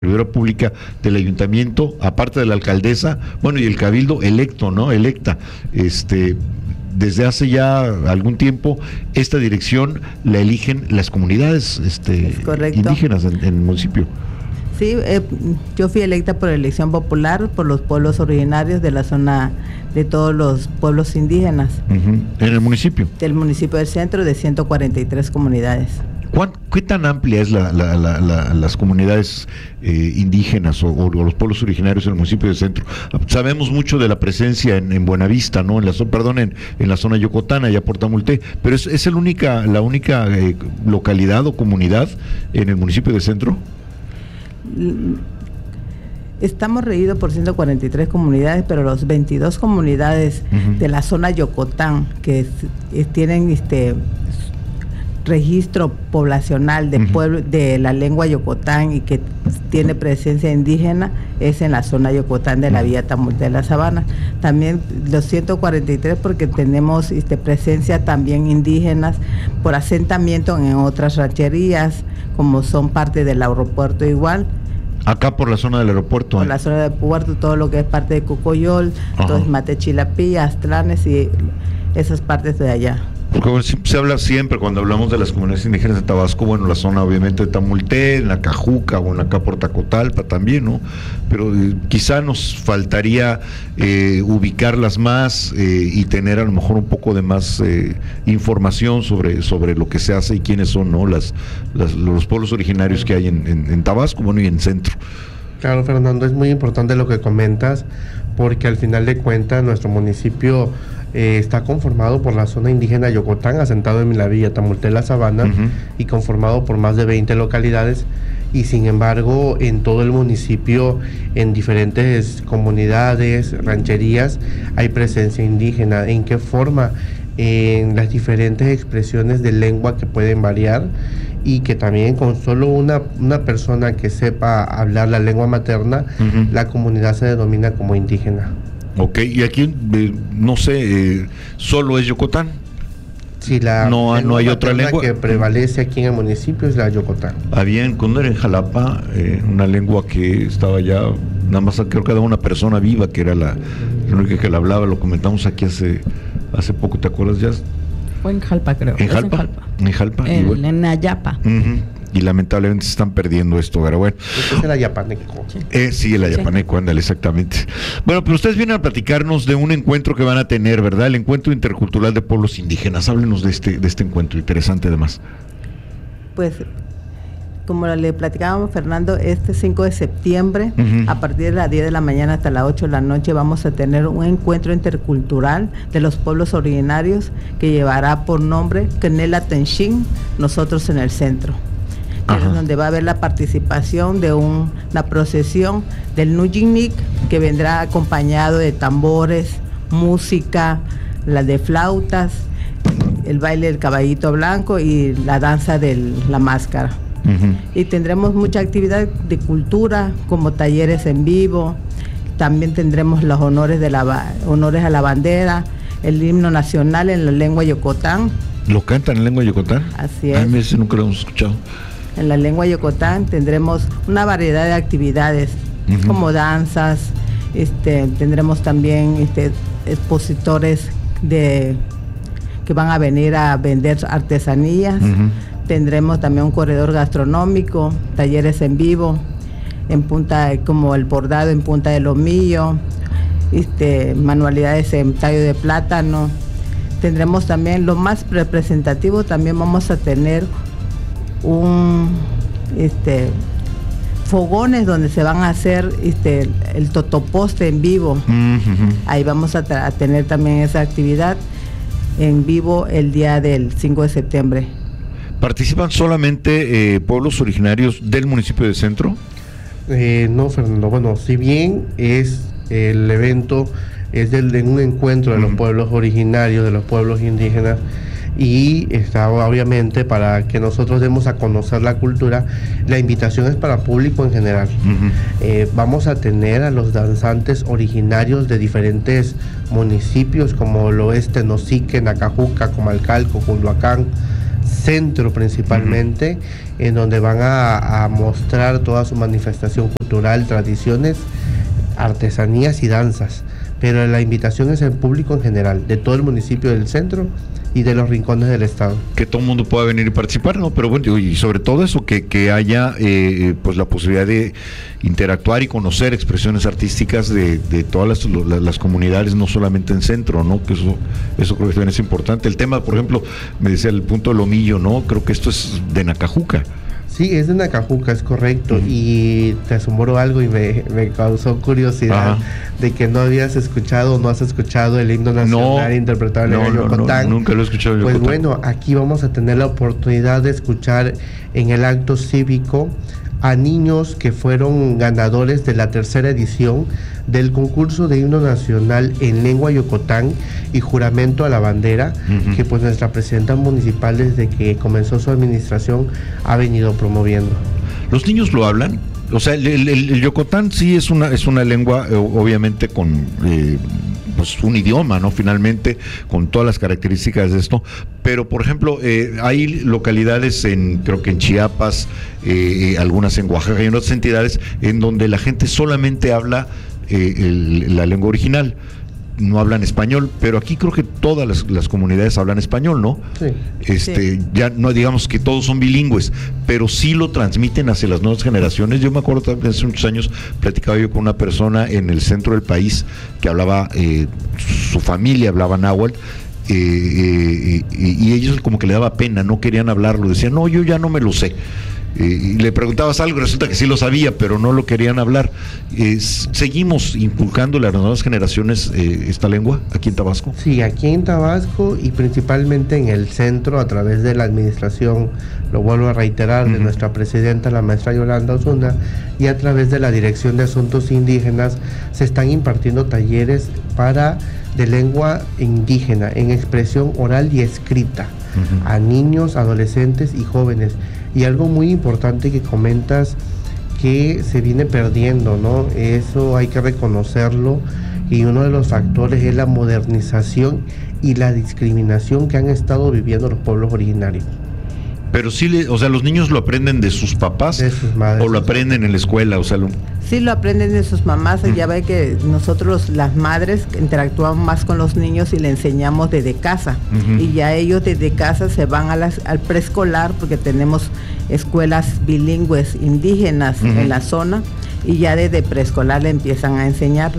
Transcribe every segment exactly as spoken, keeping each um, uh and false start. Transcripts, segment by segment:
servidora pública del ayuntamiento, aparte de la alcaldesa, bueno, y el cabildo electo, ¿no? Electa. Este, desde hace ya algún tiempo, esta dirección la eligen las comunidades este, indígenas en, en el municipio. Sí, eh, yo fui electa por elección popular por los pueblos originarios de la zona, de todos los pueblos indígenas. Uh-huh. ¿En el municipio? Del municipio del centro, de ciento cuarenta y tres comunidades. ¿Qué tan amplia es la, la, la, la, las comunidades eh, indígenas o, o los pueblos originarios en el municipio del centro? Sabemos mucho de la presencia en, en Buenavista, ¿no? En la, perdón, en, en la zona yocotana, ya por Tamulté, pero ¿es, es el única, la única eh, localidad o comunidad en el municipio del centro? Estamos regidos por ciento cuarenta y tres comunidades, pero las veintidós comunidades uh-huh. de la zona Yocotán que es, es, tienen este registro poblacional de uh-huh. pueblo de la lengua Yocotán y que tiene presencia indígena es en la zona Yocotán de la Villa Tamulté de la Sabana. También los ciento cuarenta y tres porque tenemos este, presencia también indígenas por asentamiento en otras rancherías, como son parte del aeropuerto igual. Acá por la zona del aeropuerto. Por ¿eh? la zona del puerto, todo lo que es parte de Cocoyol, todo es Matechilapí, Astranes y esas partes de allá. Porque bueno, se habla siempre cuando hablamos de las comunidades indígenas de Tabasco, bueno, la zona obviamente de Tamulté, en la Cajuca, bueno, acá por Tacotalpa también, ¿no? Pero eh, quizá nos faltaría eh, ubicarlas más eh, y tener a lo mejor un poco de más eh, información sobre, sobre lo que se hace y quiénes son, ¿no? Las, las, los pueblos originarios que hay en, en, en Tabasco, bueno, y en Centro. Claro, Fernando, es muy importante lo que comentas, porque al final de cuentas nuestro municipio eh, está conformado por la zona indígena Yocotán, asentado en la Villa Tamulté la Sabana, uh-huh. y conformado por más de veinte localidades, y sin embargo en todo el municipio, en diferentes comunidades, rancherías, hay presencia indígena. ¿En qué forma? En las diferentes expresiones de lengua que pueden variar, y que también con solo una, una persona que sepa hablar la lengua materna, uh-huh. la comunidad se denomina como indígena. Ok, y aquí, eh, no sé, eh, ¿solo es Yocotán? Sí, la no, no hay otra lengua que prevalece aquí en el municipio es la Yocotán. Había en cuando era en Jalapa eh, una lengua que estaba ya, nada más creo que era una persona viva que era la, la única que la hablaba, lo comentamos aquí hace, hace poco, ¿te acuerdas ya? Fue en Jalpa, creo. ¿En Jalpa? En Jalpa. En, Jalpa, en, bueno. en Ayapa. Uh-huh. Y lamentablemente se están perdiendo esto, pero bueno. Es el ayapaneco. Sí, eh, sí el ayapaneco, sí. Ándale, exactamente. Bueno, pero ustedes vienen a platicarnos de un encuentro que van a tener, ¿verdad? El Encuentro Intercultural de Pueblos Indígenas. Háblenos de este, de este encuentro interesante, además. Pues, como le platicábamos, Fernando, este cinco de septiembre, uh-huh. a partir de las diez de la mañana hasta las ocho de la noche, vamos a tener un encuentro intercultural de los pueblos originarios que llevará por nombre Kenela Tenshin, nosotros en el centro. Es donde va a haber la participación de un, una procesión del Nujinnik, que vendrá acompañado de tambores, música, la de flautas, el baile del caballito blanco y la danza de la máscara. Uh-huh. Y tendremos mucha actividad de cultura, como talleres en vivo. También tendremos los honores, de la, honores a la bandera, el himno nacional en la lengua Yocotán. ¿Lo cantan en lengua Yocotán? Así es. A mí ese nunca lo hemos escuchado. En la lengua Yocotán tendremos una variedad de actividades, uh-huh. como danzas, este, tendremos también este, expositores de, que van a venir a vender artesanías, uh-huh. tendremos también un corredor gastronómico, talleres en vivo, en punta, como el bordado en punta de lomillo, este, manualidades en tallo de plátano. Tendremos también lo más representativo, también vamos a tener un este fogones donde se van a hacer este el totoposte en vivo. Uh-huh. Ahí vamos a, a tener también esa actividad en vivo el día del cinco de septiembre. ¿Participan solamente eh, pueblos originarios del municipio de Centro? Eh, no, Fernando, bueno, si bien es el evento es del, de un encuentro de uh-huh. los pueblos originarios, de los pueblos indígenas, y está obviamente para que nosotros demos a conocer la cultura, la invitación es para público en general. Uh-huh. Eh, vamos a tener a los danzantes originarios de diferentes municipios como lo es Tenosique, Nacajuca, Comalcalco, Culhuacán, centro principalmente, uh-huh. en donde van a, a mostrar toda su manifestación cultural, tradiciones, artesanías y danzas. Pero la invitación es al público en general, de todo el municipio del centro y de los rincones del estado. Que todo el mundo pueda venir y participar, ¿no? Pero bueno, y sobre todo eso, que, que haya eh, pues la posibilidad de interactuar y conocer expresiones artísticas de, de todas las, las, las comunidades, no solamente en centro, ¿no? Que eso, eso creo que también es importante. El tema, por ejemplo, me decía el punto del Lomillo, ¿no? Creo que esto es de Nacajuca. Sí, es de Nacajuca, es correcto. Uh-huh. Y te asombró algo y me, me causó curiosidad. Ajá. De que no habías escuchado o no has escuchado el himno nacional no, interpretado en no, el Yucatán. No, nunca lo he escuchado en Yucatán. Pues bueno, aquí vamos a tener la oportunidad de escuchar en el acto cívico a niños que fueron ganadores de la tercera edición del concurso de himno nacional en lengua yocotán y juramento a la bandera, uh-huh. que pues nuestra presidenta municipal desde que comenzó su administración ha venido promoviendo. ¿Los niños lo hablan? O sea, el, el, el yocotán sí es una es una lengua eh, obviamente con eh, pues un idioma, ¿no? Finalmente, con todas las características de esto, pero por ejemplo, eh, hay localidades en, creo que en Chiapas, eh, algunas en Oaxaca y en otras entidades en donde la gente solamente habla eh, el, la lengua original, no hablan español, pero aquí creo que todas las, las comunidades hablan español, ¿no? Sí. Este, sí. Ya no digamos que todos son bilingües, pero sí lo transmiten hacia las nuevas generaciones. Yo me acuerdo también hace muchos años, platicaba yo con una persona en el centro del país que hablaba, eh, su familia hablaba náhuatl, eh, eh, y, y ellos como que le daba pena, no querían hablarlo, decían, no, yo ya no me lo sé. Eh, y le preguntabas algo y resulta que sí lo sabía, pero no lo querían hablar. Eh, ¿Seguimos inculcándole a las nuevas generaciones eh, esta lengua aquí en Tabasco? Sí, aquí en Tabasco y principalmente en el centro, a través de la administración, lo vuelvo a reiterar, uh-huh. de nuestra presidenta, la maestra Yolanda Osuna, y a través de la Dirección de Asuntos Indígenas, se están impartiendo talleres para de lengua indígena, en expresión oral y escrita, uh-huh. a niños, adolescentes y jóvenes. Y algo muy importante que comentas, que se viene perdiendo, ¿no? Eso hay que reconocerlo, y uno de los factores es la modernización y la discriminación que han estado viviendo los pueblos originarios. Pero sí, le, o sea, los niños lo aprenden de sus papás, de sus madres, o lo aprenden en la escuela, o sea, lo... sí lo aprenden de sus mamás. Mm. Ya ve que nosotros las madres interactuamos más con los niños y le enseñamos desde casa, uh-huh. y ya ellos desde casa se van a las, al preescolar, porque tenemos escuelas bilingües indígenas, uh-huh. en la zona, y ya desde preescolar le empiezan a enseñar,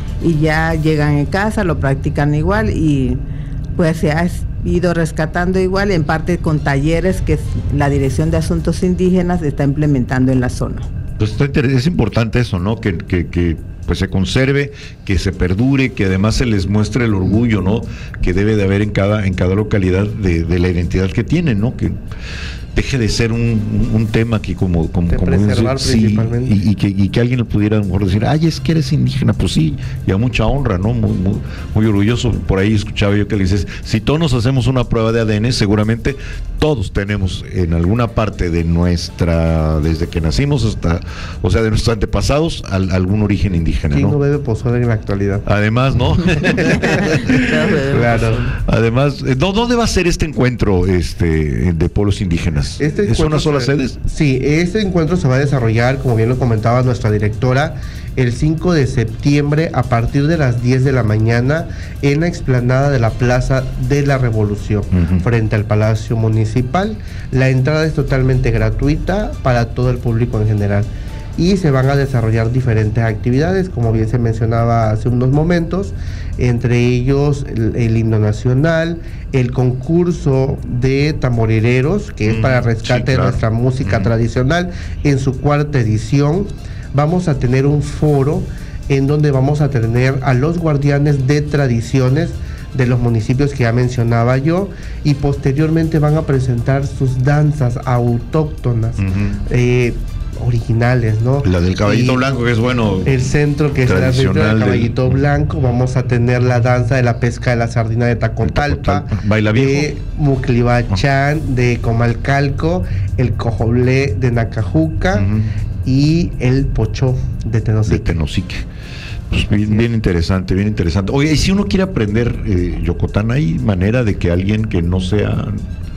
y ya llegan en casa, lo practican igual, y pues se ha ido rescatando igual, en parte con talleres que la Dirección de Asuntos Indígenas está implementando en la zona. Pues es importante eso, ¿no? Que, que, que pues se conserve, que se perdure, que además se les muestre el orgullo, ¿no? Que debe de haber en cada, en cada localidad de, de la identidad que tienen, ¿no? Que deje de ser un, un tema que como como, como preservar, sí, principalmente. Y, y, que, y que alguien le pudiera a lo mejor decir, ay, es que eres indígena, pues sí, y a mucha honra, ¿no? Muy, muy, muy orgulloso. Por ahí escuchaba yo que le dices, si todos nos hacemos una prueba de A D N, seguramente todos tenemos en alguna parte de nuestra, desde que nacimos hasta, o sea, de nuestros antepasados, al, algún origen indígena, ¿no? ¿Quién no bebe pozole en la actualidad? Además, ¿no? Claro. Además, ¿dónde va a ser este encuentro este de pueblos indígenas? Este ¿Es una sola sede? Sí, este encuentro se va a desarrollar, como bien lo comentaba nuestra directora, el cinco de septiembre a partir de las diez de la mañana en la explanada de la Plaza de la Revolución, uh-huh. frente al Palacio Municipal. La entrada es totalmente gratuita para todo el público en general. Y se van a desarrollar diferentes actividades, como bien se mencionaba hace unos momentos, entre ellos el, el himno nacional, el concurso de tamborileros, que es para rescate sí, claro. de nuestra música mm. tradicional, en su cuarta edición. Vamos a tener un foro en donde vamos a tener a los guardianes de tradiciones de los municipios que ya mencionaba yo, y posteriormente van a presentar sus danzas autóctonas, uh-huh. eh, originales, ¿no? La del caballito y blanco, que es bueno. El centro que es el centro del caballito del... blanco. Vamos a tener la danza de la pesca de la sardina de Tacotalpa, Baila Viejo, de Muclibachán, oh. de Comalcalco, el cojoblé de Nacajuca, uh-huh. y el pochó de Tenosique. De Tenosique. Pues bien, bien interesante, bien interesante. Oye, y si uno quiere aprender eh, yocotán, ¿hay manera de que alguien que no sea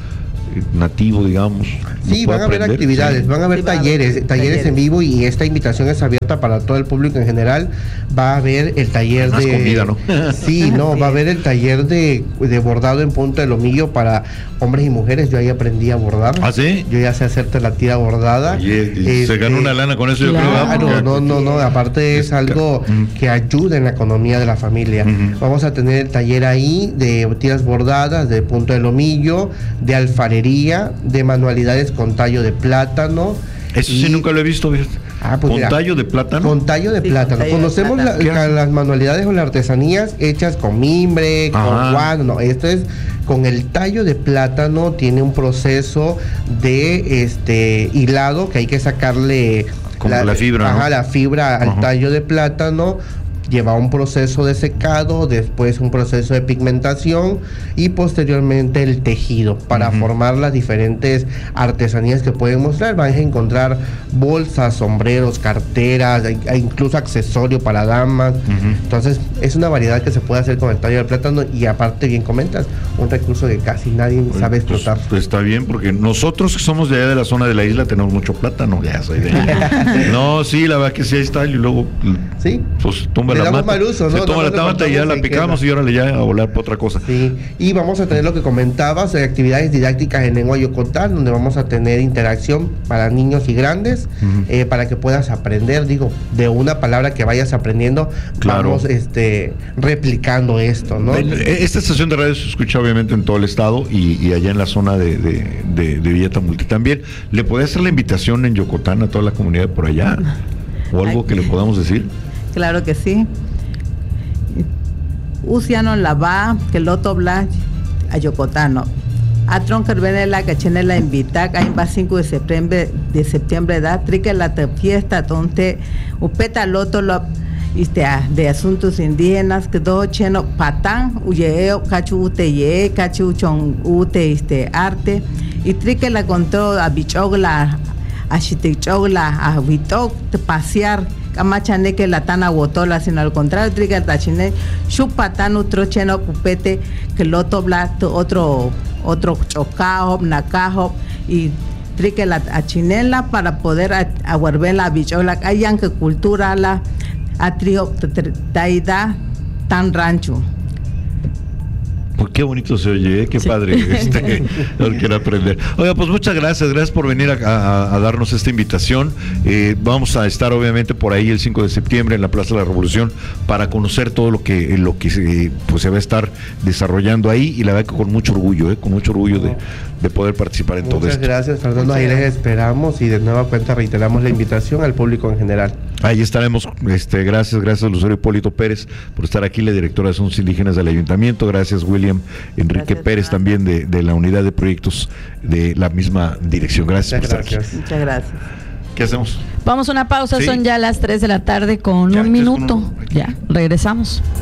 nativo, digamos. Sí, van a haber aprender, actividades, sí. van a haber Sí, va a talleres, haber talleres, talleres en vivo, y esta invitación es abierta para todo el público en general. Va a haber el taller Más de... comida, ¿no? Sí, no, Sí. va a haber el taller de, de bordado en punto de lomillo para hombres y mujeres. Yo ahí aprendí a bordar. ¿Ah, sí? Yo ya sé hacerte la tira bordada. Oye, y se Este, ganó una lana con eso, yo claro. creo. ¿verdad? Claro, Porque- no, no, no, aparte es Es algo ca- Ujú. que ayuda en la economía de la familia. Ujú. Vamos a tener el taller ahí de tiras bordadas, de punto de lomillo, de alfarería, de manualidades con tallo de plátano. Eso y- sí nunca lo he visto, fíjate. Ah, pues ¿Con mira, tallo de plátano? Con tallo de Sí, plátano. con tallo de Conocemos la- plátano. ¿Qué la- hace? las manualidades o las artesanías hechas con mimbre, Ajá. con guano. No, esto es con el tallo de plátano. Tiene un proceso de este hilado que hay que sacarle Como la fibra, Ajá, ¿no? la fibra al Ajá. tallo de plátano. Lleva un proceso de secado, después un proceso de pigmentación y posteriormente el tejido para Ujú. formar las diferentes artesanías que pueden mostrar. Van a encontrar bolsas, sombreros, carteras, e- e incluso accesorios para damas. Ujú. Entonces es una variedad que se puede hacer con el tallo de plátano, y aparte, bien comentas, un recurso que casi nadie sabe Pues, explotar. pues, está bien, porque nosotros que somos de allá de la zona de la isla tenemos mucho plátano, ya soy de ahí. No, sí, la verdad que sí, ahí está, y luego Sí. pues tumba Le la damos mata. mal uso, Se ¿no? toma Nada la más le tamata y ya cortamos la y picamos queda. y órale ya a volar por otra cosa. Sí, y vamos a tener lo que comentabas, eh, actividades didácticas en lengua yocotán, donde vamos a tener interacción para niños y grandes, Ujú. eh, para que puedas aprender, digo, de una palabra que vayas aprendiendo, Claro. vamos este, replicando esto, ¿no? En- Esta estación de radio se escucha obviamente en todo el estado y, y allá en la zona de, de, de, de Villa Tamulti también. ¿Le puede hacer la invitación en Yocotán a toda la comunidad por allá? ¿O algo Ay. que le podamos decir? Claro que sí. Usiano la va, que loto bla a Yocotano. A troncar venela que tiene la invita, que hay cinco de septiembre de septiembre da, trique la te fiesta donde upeta loto lo este, ah, de asuntos indígenas que do cheno patán uyeo cachu ute ye cachu chon ute este arte y trique la contó a bichogla a chitichogla a vitok te pasear camachane que la tana botola, sino al contrario trique la chine chupatán otro cheno cupete que loto bla to otro otro chocao nacajo y trique la achinela para poder aguarber la bichola hayan que cultura la atrio taida tan rancho. Pues qué bonito se oye, ¿eh? Qué Sí. padre, este, el quiere aprender. Oiga, pues muchas gracias, gracias por venir a, a- a darnos esta invitación. Eh, vamos a estar obviamente por ahí el cinco de septiembre en la Plaza de la Revolución para conocer todo lo que lo que se, pues se va a estar desarrollando ahí, y la verdad que con mucho orgullo, ¿eh? Con mucho orgullo de, de poder participar en todo Muchas esto. gracias, Fernando. Ahí Muchas les gracias. esperamos y de nueva cuenta reiteramos la invitación al público en general. Ahí estaremos. Este, gracias, gracias al usuario Hipólito Pérez por estar aquí, la directora de Asuntos Indígenas del Ayuntamiento. Gracias, William Enrique Gracias, Pérez, Fernando. también de, de la unidad de proyectos de la misma dirección. Gracias Muchas por estar aquí. gracias. Muchas gracias. ¿Qué hacemos? Vamos a una pausa, Sí. son ya las tres de la tarde con Ya, un tres con minuto. uno. Ya, regresamos.